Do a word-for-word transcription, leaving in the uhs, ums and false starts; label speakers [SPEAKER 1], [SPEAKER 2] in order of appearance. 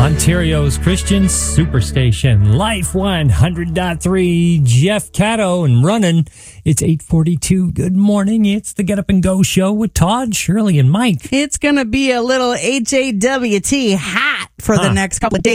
[SPEAKER 1] Ontario's Christian Superstation, Life one hundred point three, Jeff Caddo and running. It's eight forty-two. Good morning. It's the Get Up and Go show with Todd, Shirley, and Mike.
[SPEAKER 2] It's going to be a little H A W T hot for huh. the next couple of days.